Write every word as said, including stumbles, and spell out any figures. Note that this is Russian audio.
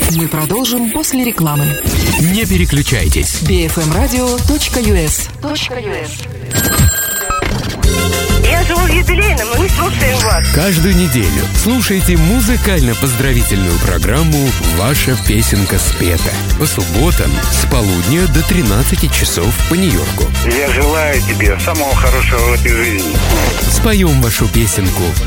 Мы продолжим после рекламы. Не переключайтесь. би эф эм радио точка ю эс. Я живу в юбилейном, и мы слушаем вас. Каждую неделю слушайте музыкально-поздравительную программу «Ваша песенка спета». По субботам с полудня до тринадцати часов по Нью-Йорку. Я желаю тебе самого хорошего в этой жизни. Споем вашу песенку